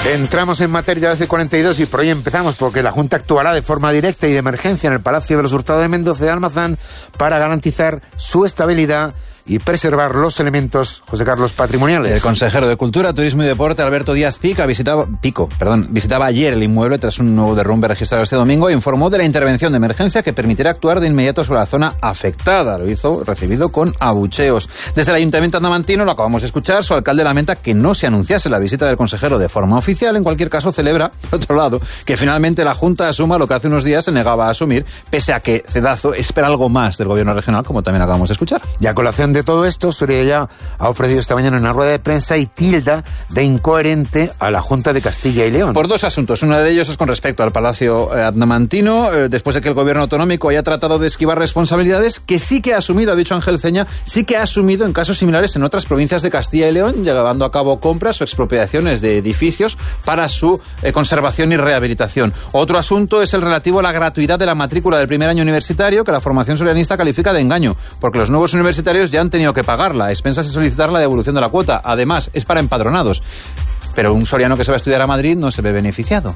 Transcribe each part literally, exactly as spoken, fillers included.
Entramos en materia doce cuarenta y dos y por hoy empezamos porque la Junta actuará de forma directa y de emergencia en el Palacio de los Hurtado de Mendoza de Almazán para garantizar su estabilidad y preservar los elementos, José Carlos, patrimoniales. El consejero de Cultura, Turismo y Deporte, Alberto Díaz Pica, visitaba, Pico, perdón, visitaba ayer el inmueble tras un nuevo derrumbe registrado este domingo e informó de la intervención de emergencia que permitirá actuar de inmediato sobre la zona afectada. Lo hizo recibido con abucheos. Desde el Ayuntamiento andamantino, lo acabamos de escuchar, su alcalde lamenta que no se anunciase la visita del consejero de forma oficial. En cualquier caso, celebra, por otro lado, que finalmente la Junta asuma lo que hace unos días se negaba a asumir, pese a que Cedazo espera algo más del gobierno regional, como también acabamos de escuchar. Y a colación de todo esto, Soria ya ha ofrecido esta mañana una rueda de prensa y tilda de incoherente a la Junta de Castilla y León. Por dos asuntos. Uno de ellos es con respecto al Palacio eh, andamantino, eh, después de que el gobierno autonómico haya tratado de esquivar responsabilidades que sí que ha asumido, ha dicho Ángel Ceña, sí que ha asumido en casos similares en otras provincias de Castilla y León, llevando a cabo compras o expropiaciones de edificios para su eh, conservación y rehabilitación. Otro asunto es el relativo a la gratuidad de la matrícula del primer año universitario, que la formación sorianista califica de engaño, porque los nuevos universitarios ya han tenido que pagarla, a expensas de solicitar la devolución de la cuota. Además, es para empadronados. Pero un soriano que se va a estudiar a Madrid no se ve beneficiado.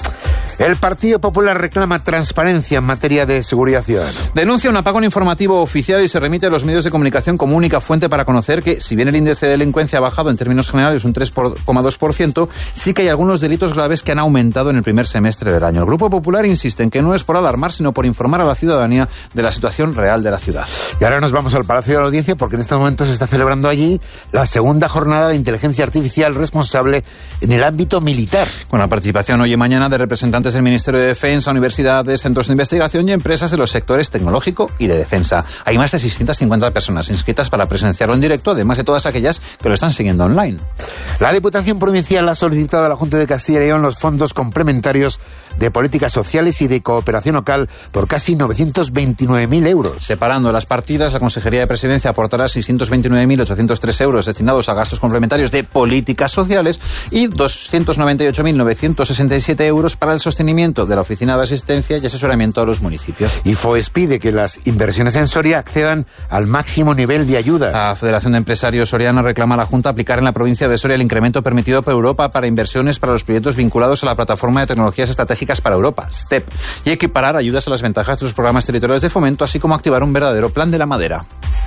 El Partido Popular reclama transparencia en materia de seguridad ciudadana. Denuncia un apagón informativo oficial y se remite a los medios de comunicación como única fuente para conocer que, si bien el índice de delincuencia ha bajado en términos generales un tres coma dos por ciento, sí que hay algunos delitos graves que han aumentado en el primer semestre del año. El Grupo Popular insiste en que no es por alarmar, sino por informar a la ciudadanía de la situación real de la ciudad. Y ahora nos vamos al Palacio de la Audiencia porque en este momento se está celebrando allí la segunda jornada de inteligencia artificial responsable en el ámbito militar. Con la participación hoy y mañana de representantes del Ministerio de Defensa, universidades, centros de investigación y empresas de los sectores tecnológico y de defensa. Hay más de seiscientas cincuenta personas inscritas para presenciarlo en directo, además de todas aquellas que lo están siguiendo online. La Diputación Provincial ha solicitado a la Junta de Castilla y León los fondos complementarios de políticas sociales y de cooperación local por casi novecientos veintinueve mil euros. Separando las partidas, la Consejería de Presidencia aportará seiscientos veintinueve mil ochocientos tres euros destinados a gastos complementarios de políticas sociales y doscientos noventa y ocho mil novecientos sesenta y siete euros para el sostenimiento de la Oficina de Asistencia y Asesoramiento a los municipios. Y FOES pide que las inversiones en Soria accedan al máximo nivel de ayudas. La Federación de Empresarios Soriana reclama a la Junta aplicar en la provincia de Soria el incremento permitido por Europa para inversiones para los proyectos vinculados a la Plataforma de Tecnologías Estratégicas para Europa, STEP, y equiparar ayudas a las ventajas de los programas territoriales de fomento, así como activar un verdadero plan de la madera.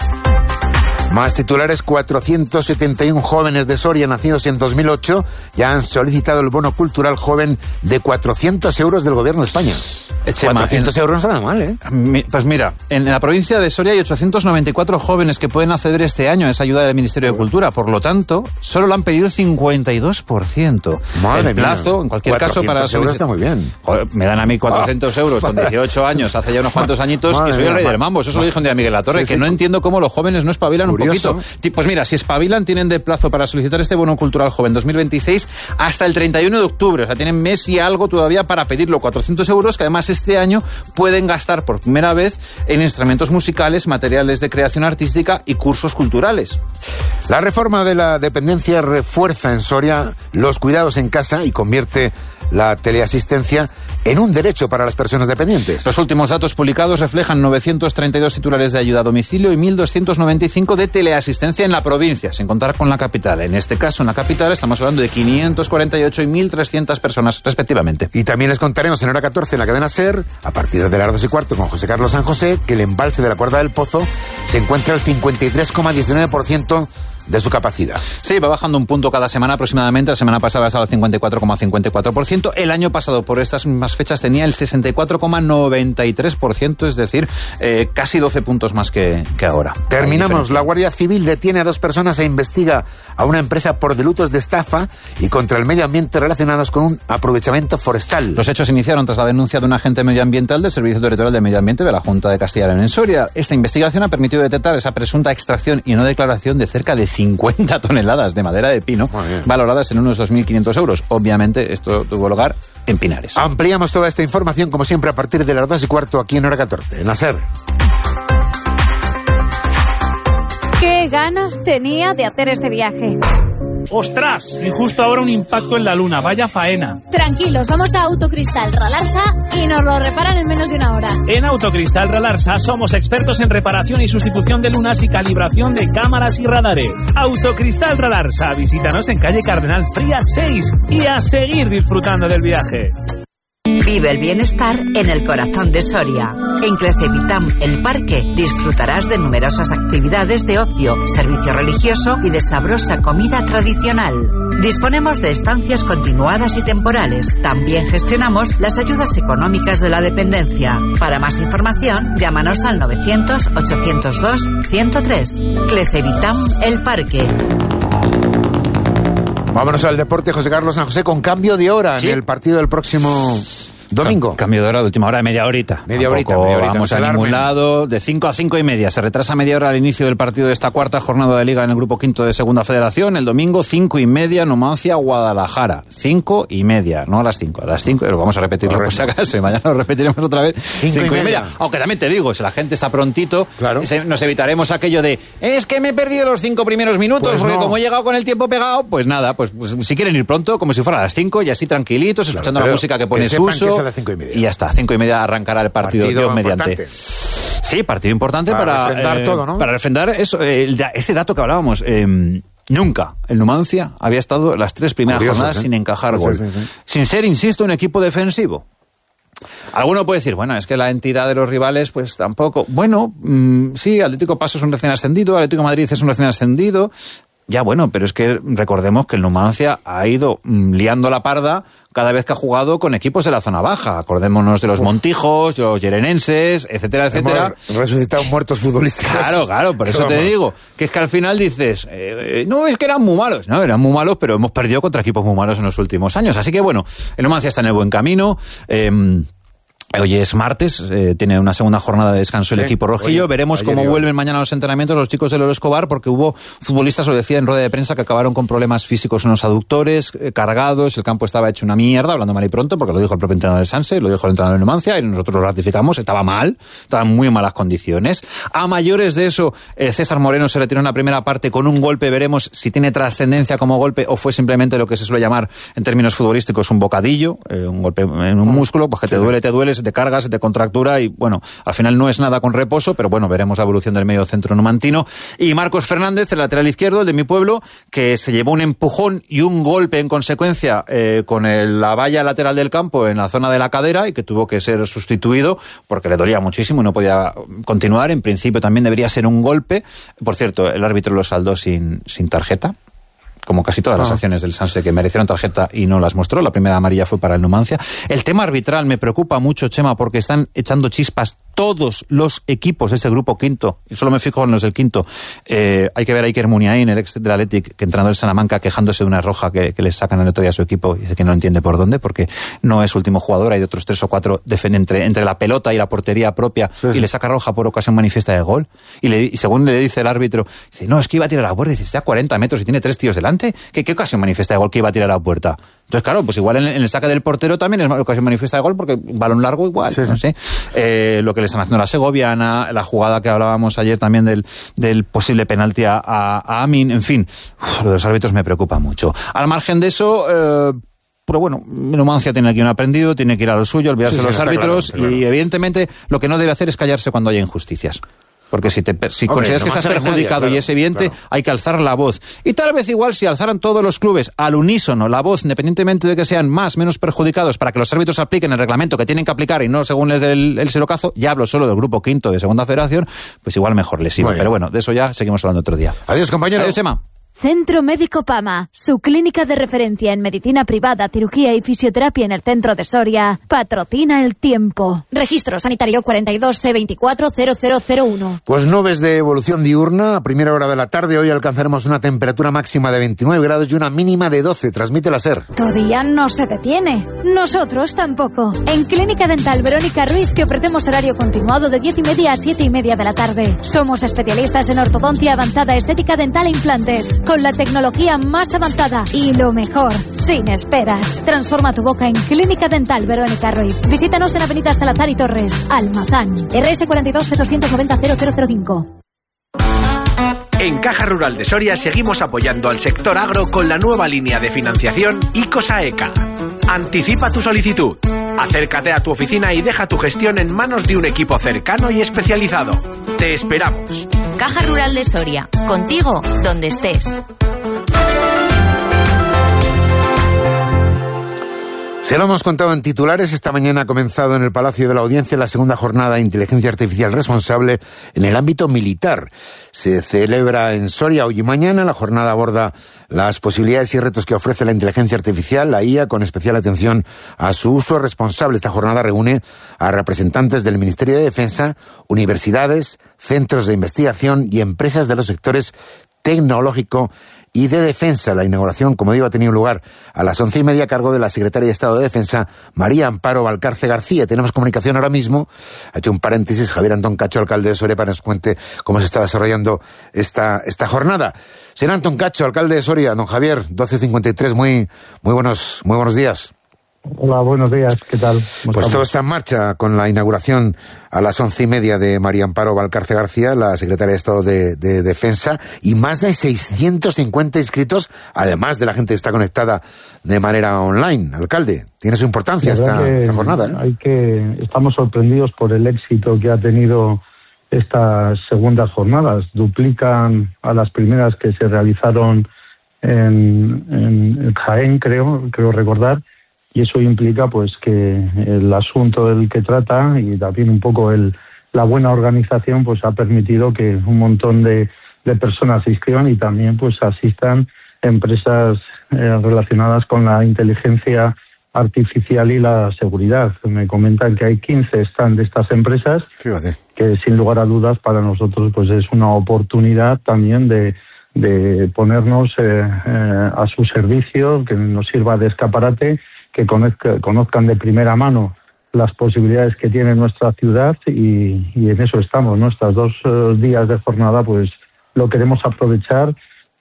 Más titulares, cuatrocientos setenta y uno jóvenes de Soria nacidos en dos mil ocho ya han solicitado el bono cultural joven de cuatrocientos euros del Gobierno de España. Chema, cuatrocientos en, euros no está mal, ¿eh? Pues mira, en la provincia de Soria hay ochocientos noventa y cuatro jóvenes que pueden acceder este año a esa ayuda del Ministerio de Cultura. Por lo tanto, solo lo han pedido el cincuenta y dos por ciento. Madre el plazo, mía. en cualquier caso, para cuatrocientos euros está muy bien. Joder, me dan a mí cuatrocientos ah, euros con dieciocho años, hace ya unos cuantos añitos, y soy el rey del mambo. Eso se lo dijo un día Miguel Latorre, sí, sí, que no entiendo cómo los jóvenes no espabilan curioso. Un poquito. Pues mira, si espabilan, tienen de plazo para solicitar este bono cultural joven dos mil veintiséis hasta el treinta y uno de octubre. O sea, tienen mes y algo todavía para pedirlo. cuatrocientos euros, que además este año pueden gastar por primera vez en instrumentos musicales, materiales de creación artística y cursos culturales. La reforma de la dependencia refuerza en Soria los cuidados en casa y convierte la teleasistencia en un derecho para las personas dependientes. Los últimos datos publicados reflejan novecientos treinta y dos titulares de ayuda a domicilio y mil doscientos noventa y cinco de teleasistencia en la provincia, sin contar con la capital. En este caso, en la capital, estamos hablando de quinientos cuarenta y ocho y mil trescientas personas, respectivamente. Y también les contaremos en hora catorce en la cadena SER, a partir de las dos y cuarto con José Carlos San José, que el embalse de la Cuerda del Pozo se encuentra al cincuenta y tres coma diecinueve por ciento de su capacidad. Sí, va bajando un punto cada semana aproximadamente. La semana pasada estaba al cincuenta y cuatro coma cincuenta y cuatro por ciento. El año pasado, por estas mismas fechas, tenía el sesenta y cuatro coma noventa y tres por ciento, es decir, eh, casi doce puntos más que, que ahora. Terminamos. La Guardia Civil detiene a dos personas e investiga a una empresa por delitos de estafa y contra el medio ambiente relacionados con un aprovechamiento forestal. Los hechos iniciaron tras la denuncia de un agente medioambiental del Servicio Territorial de Medio Ambiente de la Junta de Castilla y León en Soria. Esta investigación ha permitido detectar esa presunta extracción y no declaración de cerca de cincuenta toneladas de madera de pino, valoradas en unos dos mil quinientos euros. Obviamente, esto tuvo lugar en Pinares. Ampliamos toda esta información, como siempre, a partir de las dos y cuarto, aquí en hora catorce, en la SER. ¿Qué ganas tenía de hacer este viaje? ¡Ostras! Y justo ahora un impacto en la luna. Vaya faena. Tranquilos, vamos a Autocristal Ralarsa y nos lo reparan en menos de una hora. En Autocristal Ralarsa somos expertos en reparación y sustitución de lunas y calibración de cámaras y radares. Autocristal Ralarsa. Visítanos en calle Cardenal Frías seis y a seguir disfrutando del viaje. Vive el bienestar en el corazón de Soria. En Clecevitam, el parque, disfrutarás de numerosas actividades de ocio, servicio religioso y de sabrosa comida tradicional. Disponemos de estancias continuadas y temporales. También gestionamos las ayudas económicas de la dependencia. Para más información, llámanos al novecientos, ochocientos dos, ciento tres. Clecevitam, el parque. Vámonos al deporte, José Carlos San José, con cambio de hora, ¿sí?, en el partido del próximo domingo. Cambio de hora de última hora, de media horita. Media horita, media horita. Vamos no a ningún lado. De cinco a cinco y media. Se retrasa media hora al inicio del partido de esta cuarta jornada de Liga en el Grupo Quinto de Segunda Federación. El domingo, cinco y media, Numancia, Guadalajara. Cinco y media, no a las cinco. A las cinco, lo vamos a repetirlo por si acaso, y mañana lo repetiremos otra vez. Cinco, cinco y, y media. Aunque también te digo, si la gente está prontito, claro, nos evitaremos aquello de, es que me he perdido los cinco primeros minutos, pues porque no, como he llegado con el tiempo pegado, pues nada, pues, pues si quieren ir pronto, como si fuera a las cinco, y así tranquilitos, claro, escuchando la música que pone que Suso. Que es a las cinco y media. Y ya está, cinco y media arrancará el partido, partido Dios mediante. Importante. Sí, partido importante para, para refrendar eh, todo, ¿no? Para refrendar eso, eh, ese dato que hablábamos. Eh, nunca el Numancia había estado las tres primeras Curiosos, jornadas ¿eh? sin encajar pues gol. Sí, sí, sí. Sin ser, insisto, un equipo defensivo. Alguno puede decir, bueno, es que la entidad de los rivales, pues tampoco. Bueno, mmm, sí, Atlético Paso es un recién ascendido, Atlético Madrid es un recién ascendido. Ya, bueno, pero es que recordemos que el Numancia ha ido mmm, liando la parda cada vez que ha jugado con equipos de la zona baja. Acordémonos de los Montijos, los Yerenenses, etcétera, etcétera. Hemos resucitado muertos futbolísticos. Claro, claro, por eso te digo, que es que al final dices, eh, no, es que eran muy malos. No, eran muy malos, pero hemos perdido contra equipos muy malos en los últimos años. Así que bueno, el Numancia está en el buen camino. Eh, Hoy es martes, eh, tiene una segunda jornada de descanso sí, el equipo rojillo. Oye, veremos cómo vuelven mañana a los entrenamientos los chicos del Oro Escobar, porque hubo futbolistas, lo decía en rueda de prensa, que acabaron con problemas físicos en los aductores, eh, cargados, el campo estaba hecho una mierda, hablando mal y pronto, porque lo dijo el propio entrenador del Sanse, lo dijo el entrenador de Numancia, y nosotros lo ratificamos, estaba mal, estaba en muy malas condiciones. A mayores de eso, eh, César Moreno se retiró en la primera parte con un golpe, veremos si tiene trascendencia como golpe o fue simplemente lo que se suele llamar en términos futbolísticos un bocadillo, eh, un golpe en un músculo, pues que te duele, te duele, se te cargas, se te contrae y bueno, al final no es nada con reposo, pero bueno, veremos la evolución del medio centro numantino. Y Marcos Fernández, el lateral izquierdo, el de mi pueblo, que se llevó un empujón y un golpe en consecuencia eh, con el, la valla lateral del campo en la zona de la cadera y que tuvo que ser sustituido porque le dolía muchísimo y no podía continuar. En principio también debería ser un golpe. Por cierto, el árbitro lo saldó sin, sin tarjeta, como casi todas las acciones del Sanse que merecieron tarjeta y no las mostró. La primera amarilla fue para el Numancia. El tema arbitral me preocupa mucho, Chema, porque están echando chispas todos los equipos de este grupo quinto, y solo me fijo en los del quinto. Eh, hay que ver a Iker Muniain, el ex del Athletic, que entrenador del Salamanca, quejándose de una roja que, que le sacan el otro día a su equipo, y dice que no entiende por dónde, porque no es último jugador, hay otros tres o cuatro defienden entre, entre la pelota y la portería propia, sí, y le saca roja por ocasión manifiesta de gol, y, le, y según le dice el árbitro, dice, no, es que iba a tirar a la puerta, y dice, está a cuarenta metros y tiene tres tíos delante, ¿qué, qué ocasión manifiesta de gol que iba a tirar a la puerta? Entonces, claro, pues igual en, en el saque del portero también es ocasión manifiesta de gol, porque un balón largo igual, sí, no sí. sé. Eh, lo que le están haciendo a la Segoviana, la jugada que hablábamos ayer también del, del posible penalti a, a Amin, en fin, uf, lo de los árbitros me preocupa mucho. Al margen de eso, eh, pero bueno, Numancia tiene aquí un aprendido, tiene que ir a lo suyo, olvidarse sí, de sí, los árbitros, claro, claro. Y evidentemente lo que no debe hacer es callarse cuando haya injusticias. Porque si, te, si Hombre, consideras no que estás perjudicado nadie, claro, y es evidente, claro, hay que alzar la voz. Y tal vez igual si alzaran todos los clubes al unísono la voz, independientemente de que sean más o menos perjudicados, para que los árbitros apliquen el reglamento que tienen que aplicar y no según les dé el, el serocazo, ya hablo solo del grupo quinto de Segunda Federación, pues igual mejor les iba. Pero bueno, de eso ya seguimos hablando otro día. Adiós, compañero. Adiós, Chema. Centro Médico Pama, su clínica de referencia en medicina privada, cirugía y fisioterapia en el centro de Soria, patrocina el tiempo. Registro sanitario cuarenta y dos C veinticuatro cero cero cero uno. Pues nubes de evolución diurna, a primera hora de la tarde, hoy alcanzaremos una temperatura máxima de veintinueve grados y una mínima de doce, transmite la SER. Todavía no se detiene, nosotros tampoco. En Clínica Dental Verónica Ruiz, que ofrecemos horario continuado de diez y media a siete y media de la tarde. Somos especialistas en ortodoncia avanzada, estética dental e implantes, con la tecnología más avanzada y lo mejor, sin esperas. Transforma tu boca en Clínica Dental Verónica Ruiz. Visítanos en Avenida Salazar y Torres, Almazán, R S cuarenta y dos C doscientos noventa cero cero cero cinco. En Caja Rural de Soria seguimos apoyando al sector agro con la nueva línea de financiación ICOSAECA. Anticipa tu solicitud. Acércate a tu oficina y deja tu gestión en manos de un equipo cercano y especializado. Te esperamos. Caja Rural de Soria. Contigo, donde estés. Se lo hemos contado en titulares. Esta mañana ha comenzado en el Palacio de la Audiencia la segunda jornada de Inteligencia Artificial Responsable en el ámbito militar. Se celebra en Soria hoy y mañana. La jornada aborda las posibilidades y retos que ofrece la inteligencia artificial, la I A, con especial atención a su uso responsable. Esta jornada reúne a representantes del Ministerio de Defensa, universidades, centros de investigación y empresas de los sectores tecnológico y de defensa. La inauguración, como digo, ha tenido lugar a las once y media a cargo de la secretaria de Estado de Defensa, María Amparo Valcarce García. Tenemos comunicación ahora mismo. Ha hecho un paréntesis Javier Antón Cacho, alcalde de Soria, para que nos cuente cómo se está desarrollando esta, esta jornada. Señor Antón Cacho, alcalde de Soria. Don Javier, doce cincuenta y tres, muy, muy buenos, muy buenos días. Hola, buenos días, ¿qué tal? Pues estamos? Todo está en marcha con la inauguración a las once y media de María Amparo Valcarce García, la secretaria de Estado de, de Defensa, y más de seiscientos cincuenta inscritos, además de la gente que está conectada de manera online. Alcalde, tiene su importancia esta, esta jornada, ¿eh? Hay que, estamos sorprendidos por el éxito que ha tenido estas segundas jornadas. Duplican a las primeras que se realizaron en, en Jaén, creo, creo recordar. Y eso implica pues que el asunto del que trata y también un poco el la buena organización pues ha permitido que un montón de, de personas se inscriban y también pues asistan empresas eh, relacionadas con la inteligencia artificial y la seguridad. Me comentan que hay quince stands de estas empresas. Fíjate. Que sin lugar a dudas para nosotros pues es una oportunidad también de de ponernos eh, eh, a su servicio, que nos sirva de escaparate, que conozca, conozcan de primera mano las posibilidades que tiene nuestra ciudad y, y en eso estamos, ¿no? Estos dos uh, días de jornada pues lo queremos aprovechar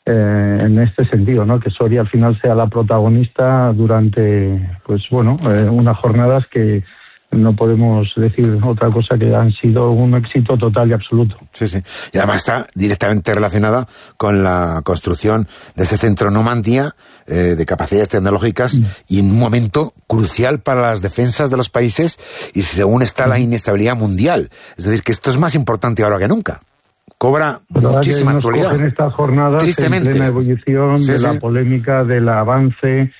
eh, en este sentido, ¿no? Que Soria al final sea la protagonista durante, pues bueno, eh, unas jornadas que no podemos decir otra cosa que han sido un éxito total y absoluto. Sí, sí. Y además está directamente relacionada con la construcción de ese centro Normandía eh, de capacidades tecnológicas mm. y en un momento crucial para las defensas de los países y según está mm. la inestabilidad mundial. Es decir, que esto es más importante ahora que nunca. Cobra pero muchísima actualidad. En estas jornadas, tristemente, en plena ebullición sí, de sí. la polémica, del avance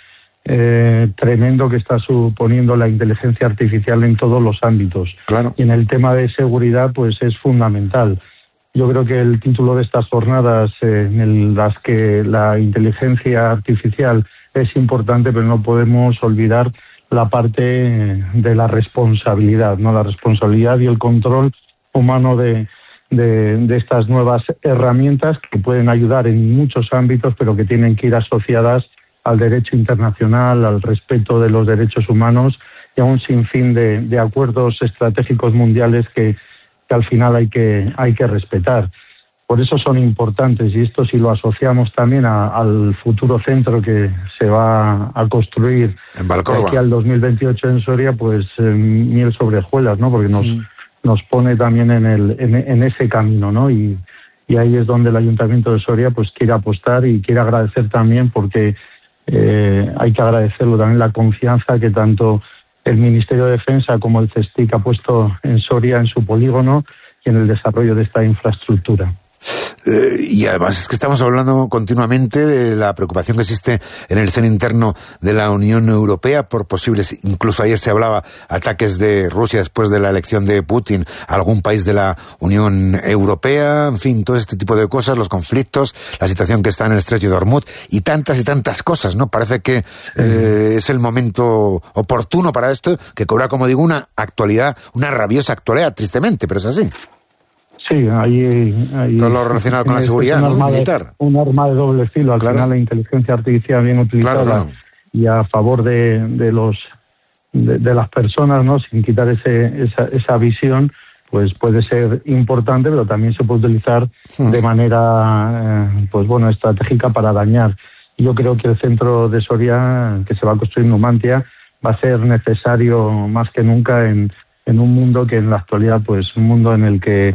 Eh, tremendo que está suponiendo la inteligencia artificial en todos los ámbitos. Claro. Y en el tema de seguridad, pues es fundamental. Yo creo que el título de estas jornadas, eh, en las que la inteligencia artificial es importante, pero no podemos olvidar la parte eh, de la responsabilidad, ¿no? La responsabilidad y el control humano de, de, de estas nuevas herramientas que pueden ayudar en muchos ámbitos, pero que tienen que ir asociadas al derecho internacional, al respeto de los derechos humanos y a un sinfín de, de acuerdos estratégicos mundiales que, que al final hay que, hay que respetar. Por eso son importantes y esto si lo asociamos también a, al futuro centro que se va a construir en Valcorba, aquí al dos mil veintiocho en Soria, pues eh, miel sobre hojuelas, ¿no? Porque nos, mm. nos pone también en, el, en, en ese camino, ¿no? Y, y ahí es donde el Ayuntamiento de Soria pues quiere apostar y quiere agradecer también porque Eh, hay que agradecerlo también la confianza que tanto el Ministerio de Defensa como el CESTIC ha puesto en Soria, en su polígono y en el desarrollo de esta infraestructura. Eh, y además es que estamos hablando continuamente de la preocupación que existe en el seno interno de la Unión Europea por posibles, incluso ayer se hablaba, ataques de Rusia después de la elección de Putin a algún país de la Unión Europea, en fin, todo este tipo de cosas, los conflictos, la situación que está en el estrecho de Hormuz y tantas y tantas cosas, ¿no? Parece que eh, es el momento oportuno para esto, que cobra, como digo, una actualidad, una rabiosa actualidad, tristemente, pero es así. Sí, ahí, ahí todo lo relacionado con la seguridad, ¿no? Militar. De, un arma de doble filo. Al claro. final la inteligencia artificial bien utilizada claro, claro. y a favor de, de los de, de las personas, ¿no? Sin quitar ese esa, esa visión, pues puede ser importante, pero también se puede utilizar sí. de manera, eh, pues bueno, estratégica para dañar. Y yo creo que el centro de Soria, que se va a construir en Numancia, va a ser necesario más que nunca en, en un mundo que en la actualidad, pues un mundo en el que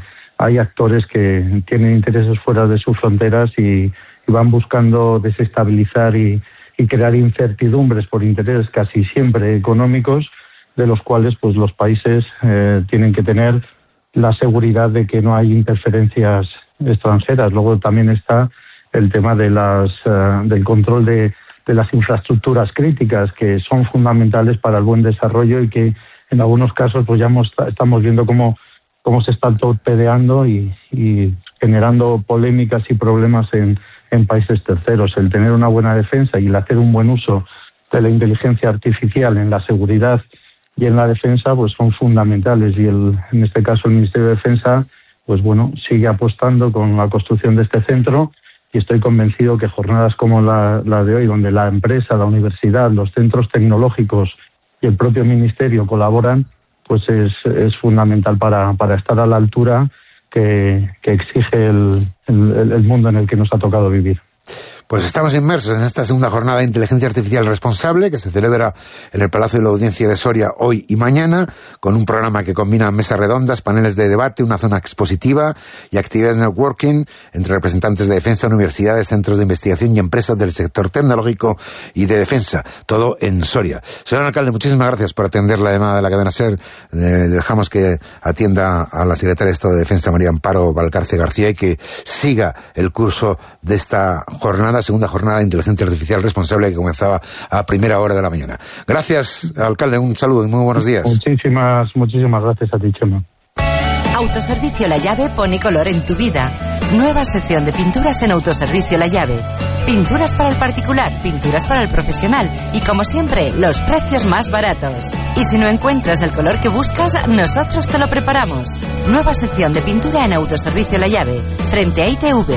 hay actores que tienen intereses fuera de sus fronteras y, y van buscando desestabilizar y, y crear incertidumbres por intereses casi siempre económicos, de los cuales pues los países eh, tienen que tener la seguridad de que no hay interferencias extranjeras. Luego también está el tema de las uh, del control de, de las infraestructuras críticas, que son fundamentales para el buen desarrollo y que en algunos casos pues ya hemos, estamos viendo cómo, cómo se están torpedeando y, y generando polémicas y problemas en, en países terceros. El tener una buena defensa y el hacer un buen uso de la inteligencia artificial en la seguridad y en la defensa pues son fundamentales, y el, en este caso el Ministerio de Defensa pues bueno, sigue apostando con la construcción de este centro, y estoy convencido que jornadas como la, la de hoy, donde la empresa, la universidad, los centros tecnológicos y el propio ministerio colaboran, pues es, es fundamental para, para estar a la altura que, que exige el, el, el mundo en el que nos ha tocado vivir. Pues estamos inmersos en esta segunda jornada de inteligencia artificial responsable que se celebra en el Palacio de la Audiencia de Soria hoy y mañana, con un programa que combina mesas redondas, paneles de debate, una zona expositiva y actividades de networking entre representantes de defensa, universidades, centros de investigación y empresas del sector tecnológico y de defensa. Todo en Soria. Señor alcalde, muchísimas gracias por atender la llamada de la cadena SER. Eh, dejamos que atienda a la secretaria de Estado de Defensa, María Amparo Valcarce García, y que siga el curso de esta jornada, segunda jornada de inteligencia artificial responsable que comenzaba a primera hora de la mañana. Gracias, alcalde, un saludo y muy buenos días. Muchísimas, muchísimas gracias a ti, Chema. Autoservicio La Llave pone color en tu vida. Nueva sección de pinturas en Autoservicio La Llave. Pinturas para el particular, pinturas para el profesional y, como siempre, los precios más baratos. Y si no encuentras el color que buscas, nosotros te lo preparamos. Nueva sección de pintura en Autoservicio La Llave, frente a I T V.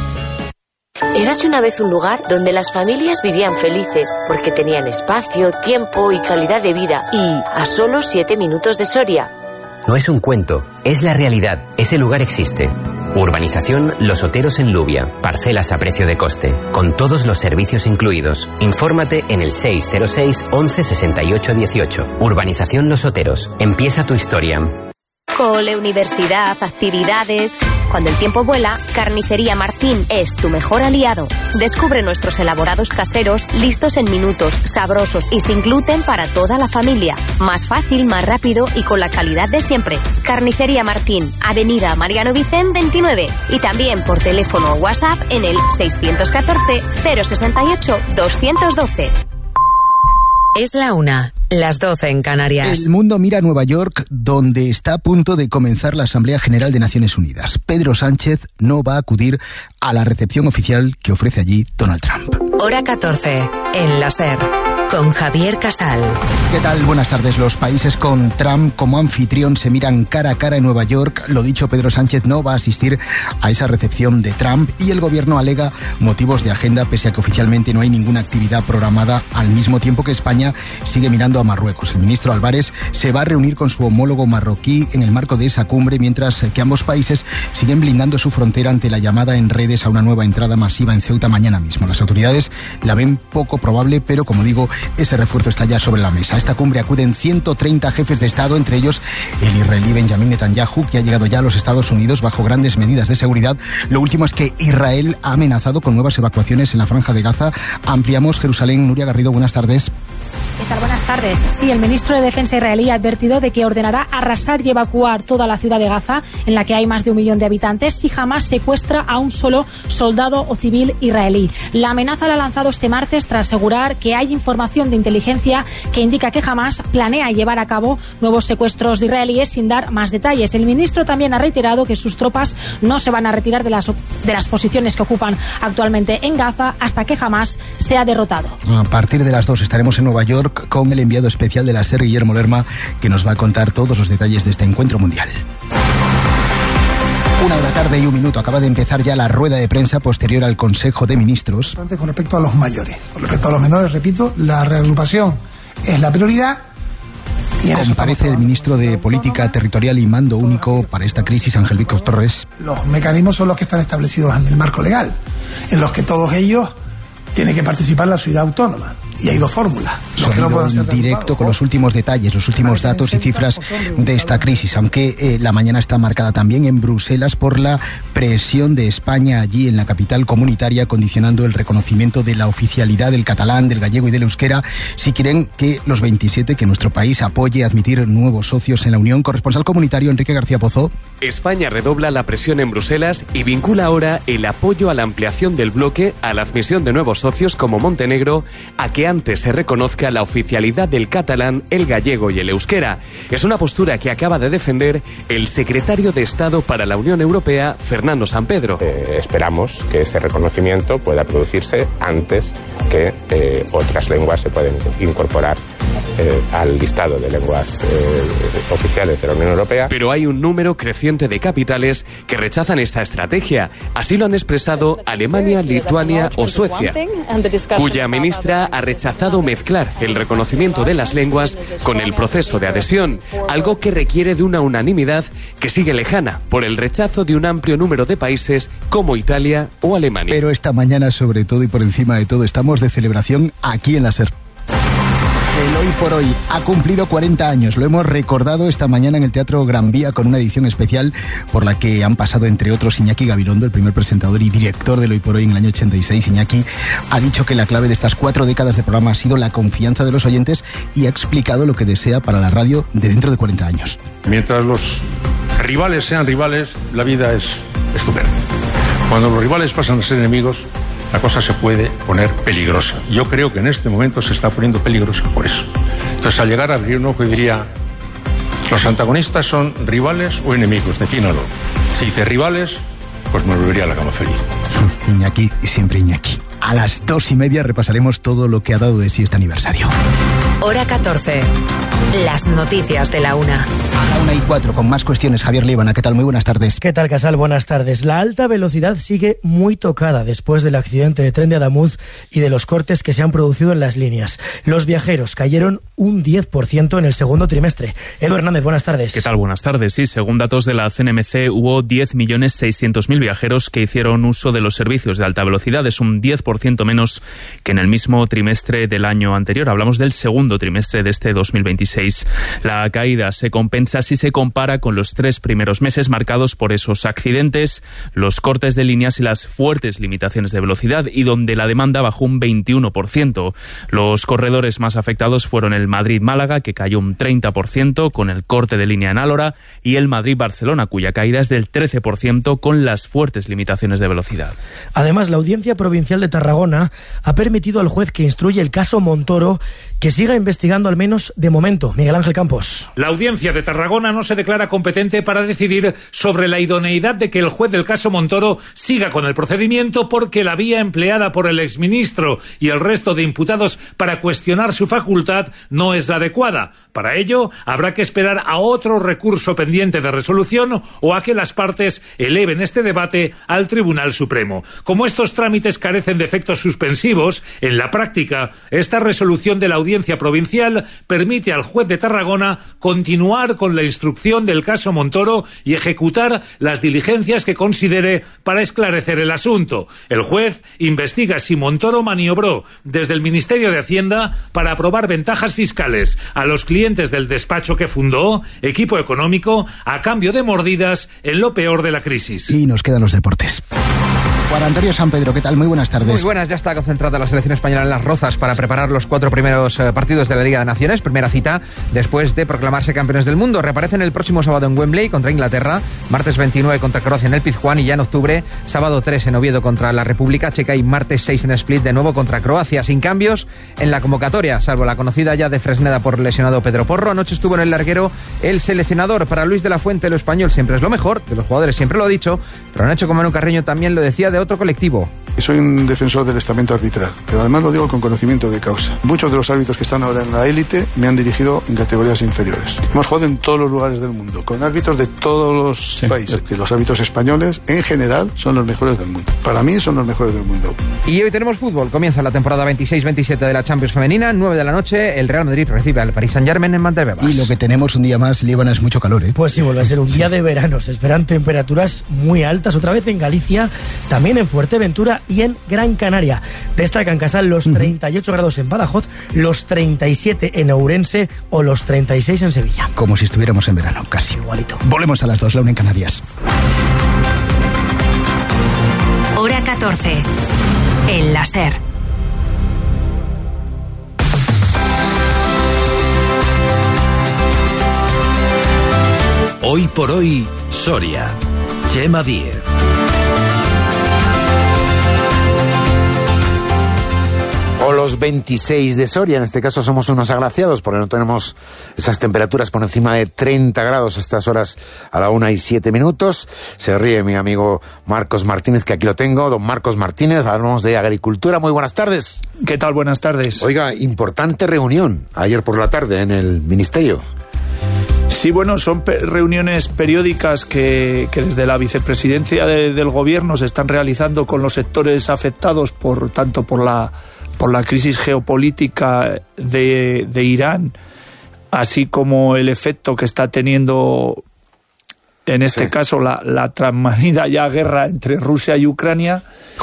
Érase una vez un lugar donde las familias vivían felices porque tenían espacio, tiempo y calidad de vida, y a solo siete minutos de Soria. No es un cuento, es la realidad. Ese lugar existe. Urbanización Los Oteros en Lubia. Parcelas a precio de coste, con todos los servicios incluidos. Infórmate en el seis cero seis, once, sesenta y ocho, dieciocho. Urbanización Los Oteros. Empieza tu historia. Cole, universidad, actividades. Cuando el tiempo vuela, Carnicería Martín es tu mejor aliado. Descubre nuestros elaborados caseros, listos en minutos, sabrosos y sin gluten para toda la familia. Más fácil, más rápido y con la calidad de siempre. Carnicería Martín, Avenida Mariano Vicén veintinueve. Y también por teléfono o WhatsApp en el seiscientos catorce, cero sesenta y ocho, doscientos doce. Es la una, las doce en Canarias. El mundo mira a Nueva York, donde está a punto de comenzar la Asamblea General de Naciones Unidas. Pedro Sánchez no va a acudir a la recepción oficial que ofrece allí Donald Trump. Hora catorce, en la SER, con Javier Casal. ¿Qué tal? Buenas tardes. Los países con Trump como anfitrión se miran cara a cara en Nueva York. Lo dicho, Pedro Sánchez no va a asistir a esa recepción de Trump y el gobierno alega motivos de agenda, pese a que oficialmente no hay ninguna actividad programada, al mismo tiempo que España sigue mirando a Marruecos. El ministro Álvarez se va a reunir con su homólogo marroquí en el marco de esa cumbre, mientras que ambos países siguen blindando su frontera ante la llamada en redes a una nueva entrada masiva en Ceuta mañana mismo. Las autoridades la ven poco probable, pero como digo, ese refuerzo está ya sobre la mesa. A esta cumbre acuden ciento treinta jefes de Estado, entre ellos el israelí Benjamin Netanyahu, que ha llegado ya a los Estados Unidos bajo grandes medidas de seguridad. Lo último es que Israel ha amenazado con nuevas evacuaciones en la Franja de Gaza. Ampliamos Jerusalén. Nuria Garrido, buenas tardes. ¿Qué tal? Buenas tardes. Sí, el ministro de Defensa israelí ha advertido de que ordenará arrasar y evacuar toda la ciudad de Gaza, en la que hay más de un millón de habitantes, si jamás secuestra a un solo soldado o civil israelí. La amenaza la ha lanzado este martes tras asegurar que hay información de inteligencia que indica que Hamás planea llevar a cabo nuevos secuestros de israelíes, sin dar más detalles. El ministro también ha reiterado que sus tropas no se van a retirar de las, de las posiciones que ocupan actualmente en Gaza hasta que Hamás sea derrotado. A partir de las dos estaremos en Nueva York con el enviado especial de la SER, Guillermo Lerma, que nos va a contar todos los detalles de este encuentro mundial. Una de la tarde y un minuto. Acaba de empezar ya la rueda de prensa posterior al Consejo de Ministros. Con respecto a los mayores, con respecto a los menores, repito, la reagrupación es la prioridad. Y comparece el ministro de Política Territorial y Mando Único para esta crisis, Ángel Víctor Torres. Los mecanismos son los que están establecidos en el marco legal, en los que todos ellos tiene que participar la ciudad autónoma. Y hay dos fórmulas. Sonido en directo con los últimos detalles, los últimos datos y cifras de esta crisis, aunque eh, la mañana está marcada también en Bruselas por la presión de España allí en la capital comunitaria, condicionando el reconocimiento de la oficialidad del catalán, del gallego y del euskera, si quieren que los veintisiete, que nuestro país apoye admitir nuevos socios en la Unión. Corresponsal comunitario Enrique García Pozo. España redobla la presión en Bruselas y vincula ahora el apoyo a la ampliación del bloque a la admisión de nuevos socios como Montenegro, a que antes se reconozca la oficialidad del catalán, el gallego y el euskera. Es una postura que acaba de defender el secretario de Estado para la Unión Europea, Fernando Sampedro. Eh, esperamos que ese reconocimiento pueda producirse antes que eh, otras lenguas se pueden incorporar eh, al listado de lenguas eh, oficiales de la Unión Europea. Pero hay un número creciente de capitales que rechazan esta estrategia. Así lo han expresado Alemania, Lituania o Suecia, cuya ministra ha rechazado mezclar el reconocimiento de las lenguas con el proceso de adhesión, algo que requiere de una unanimidad que sigue lejana por el rechazo de un amplio número de países como Italia o Alemania. Pero esta mañana, sobre todo y por encima de todo, estamos de celebración aquí en la SER. El Hoy por Hoy ha cumplido cuarenta años. Lo hemos recordado esta mañana en el Teatro Gran Vía con una edición especial por la que han pasado, entre otros, Iñaki Gabilondo, el primer presentador y director del Hoy por Hoy en el año ochenta y seis. Iñaki ha dicho que la clave de estas cuatro décadas de programa ha sido la confianza de los oyentes y ha explicado lo que desea para la radio de dentro de cuarenta años. Mientras los rivales sean rivales, la vida es estupenda. Cuando los rivales pasan a ser enemigos, la cosa se puede poner peligrosa. Yo creo que en este momento se está poniendo peligrosa por eso. Entonces, al llegar a abrir un ojo, diría, ¿los antagonistas son rivales o enemigos? Defínalo. Si dice rivales, pues me volvería a la cama feliz. Iñaki, siempre Iñaki. A las dos y media repasaremos todo lo que ha dado de sí este aniversario. Hora catorce. Las noticias de la una. A la una y cuatro, con más cuestiones. Javier Líbana, ¿qué tal? Muy buenas tardes. ¿Qué tal, Casal? Buenas tardes. La alta velocidad sigue muy tocada después del accidente de tren de Adamuz y de los cortes que se han producido en las líneas. Los viajeros cayeron un diez por ciento en el segundo trimestre. Edu Hernández, buenas tardes. ¿Qué tal? Buenas tardes. Sí, según datos de la C N M C, hubo diez millones seiscientos mil viajeros que hicieron uso de los servicios de alta velocidad. Es un diez por ciento menos que en el mismo trimestre del año anterior. Hablamos del segundo trimestre de este dos mil veintiséis. La caída se compensa si se compara con los tres primeros meses marcados por esos accidentes, los cortes de líneas y las fuertes limitaciones de velocidad, y donde la demanda bajó un veintiuno por ciento. Los corredores más afectados fueron el Madrid-Málaga, que cayó un treinta por ciento con el corte de línea en Álora, y el Madrid-Barcelona, cuya caída es del trece por ciento con las fuertes limitaciones de velocidad. Además, la Audiencia Provincial de Tarragona ha permitido al juez que instruye el caso Montoro que siga investigando, al menos de momento. Miguel Ángel Campos. La Audiencia de Tarragona no se declara competente para decidir sobre la idoneidad de que el juez del caso Montoro siga con el procedimiento, porque la vía empleada por el exministro y el resto de imputados para cuestionar su facultad no es la adecuada. Para ello, habrá que esperar a otro recurso pendiente de resolución o a que las partes eleven este debate al Tribunal Supremo. Como estos trámites carecen de efectos suspensivos, en la práctica, esta resolución de la Audiencia Provincial permite al juez de Tarragona continuar con la instrucción del caso Montoro y ejecutar las diligencias que considere para esclarecer el asunto. El juez investiga si Montoro maniobró desde el Ministerio de Hacienda para aprobar ventajas fiscales a los clientes del despacho que fundó, Equipo Económico, a cambio de mordidas en lo peor de la crisis. Y nos quedan los deportes. Juan Antonio Sampedro, ¿qué tal? Muy buenas tardes. Muy buenas, ya está concentrada la selección española en Las Rozas para preparar los cuatro primeros eh, partidos de la Liga de Naciones. Primera cita después de proclamarse campeones del mundo. Reaparecen el próximo sábado en Wembley contra Inglaterra, martes veintinueve contra Croacia en el Pizjuán, y ya en octubre, sábado tres en Oviedo contra la República Checa y martes seis en Split de nuevo contra Croacia. Sin cambios en la convocatoria, salvo la conocida ya de Fresneda por lesionado Pedro Porro. Anoche estuvo en el larguero el seleccionador. Para Luis de la Fuente, lo español siempre es lo mejor, de los jugadores siempre lo ha dicho, pero Nacho Comano Carreño también lo decía de otro colectivo. Soy un defensor del estamento arbitral, pero además lo digo con conocimiento de causa. Muchos de los árbitros que están ahora en la élite me han dirigido en categorías inferiores. Hemos jugado en todos los lugares del mundo, con árbitros de todos los sí. países. Que los árbitros españoles, en general, son los mejores del mundo. Para mí, son los mejores del mundo. Y hoy tenemos fútbol. Comienza la temporada veintiséis veintisiete de la Champions Femenina. nueve de la noche, el Real Madrid recibe al Paris Saint-Germain en Mantelbebas. Y lo que tenemos un día más, Líbana, es mucho calor, ¿eh? Pues sí, vuelve a ser un día sí. de verano. Se esperan temperaturas muy altas, otra vez en Galicia, también en Fuerteventura y en Gran Canaria. Destacan Casal los treinta y ocho grados en Badajoz, los treinta y siete en Ourense o los treinta y seis en Sevilla. Como si estuviéramos en verano, casi. Igualito. Volvemos a las dos, la una en Canarias. Hora catorce. El láser. Hoy por hoy, Soria. Chema Díez. O los veintiséis de Soria, en este caso somos unos agraciados porque no tenemos esas temperaturas por encima de treinta grados a estas horas a la una y siete minutos. Se ríe mi amigo Marcos Martínez, que aquí lo tengo. Don Marcos Martínez, hablamos de agricultura. Muy buenas tardes. ¿Qué tal? Buenas tardes. Oiga, importante reunión ayer por la tarde en el Ministerio. Sí, bueno, son pe- reuniones periódicas que, que desde la vicepresidencia de, del Gobierno se están realizando con los sectores afectados por tanto por la por la crisis geopolítica de, de Irán, así como el efecto que está teniendo en este sí. caso la, la transmanida ya guerra entre Rusia y Ucrania,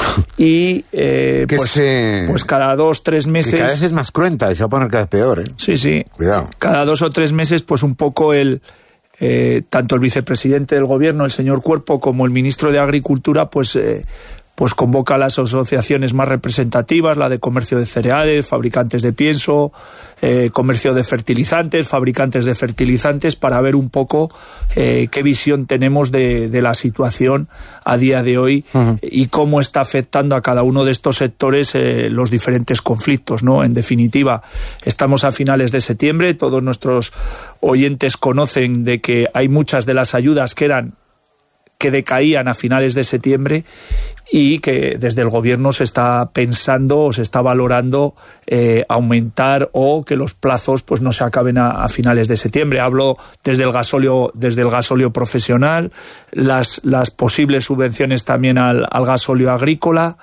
y eh, pues, se... pues cada dos, tres meses... Que cada vez es más cruenta y se va a poner cada vez peor, ¿eh? Sí, sí. Cuidado. Cada dos o tres meses, pues un poco el... Eh, tanto el vicepresidente del Gobierno, el señor Cuerpo, como el ministro de Agricultura, pues... Eh, pues convoca a las asociaciones más representativas, la de comercio de cereales, fabricantes de pienso, eh, comercio de fertilizantes, fabricantes de fertilizantes, para ver un poco eh, qué visión tenemos de, de la situación a día de hoy uh-huh. y cómo está afectando a cada uno de estos sectores eh, los diferentes conflictos, ¿no? En definitiva, estamos a finales de septiembre, todos nuestros oyentes conocen de que hay muchas de las ayudas que eran que decaían a finales de septiembre y que desde el Gobierno se está pensando o se está valorando eh, aumentar o que los plazos pues no se acaben a, a finales de septiembre. Hablo desde el gasóleo, desde el gasóleo profesional, las, las posibles subvenciones también al, al gasóleo agrícola.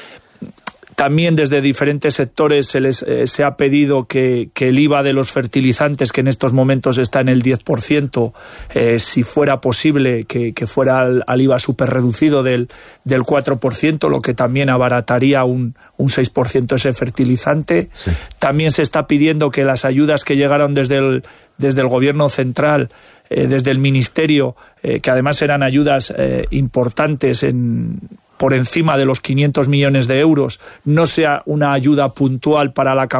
También desde diferentes sectores se les eh, se ha pedido que, que el I V A de los fertilizantes, que en estos momentos está en el diez por ciento, eh, si fuera posible que, que fuera al, al I V A súper reducido del, del cuatro por ciento, lo que también abarataría un, un seis por ciento ese fertilizante. Sí. También se está pidiendo que las ayudas que llegaron desde el, desde el Gobierno central, eh, desde el Ministerio, eh, que además eran ayudas eh, importantes en... por encima de los quinientos millones de euros, no sea una ayuda puntual para la campaña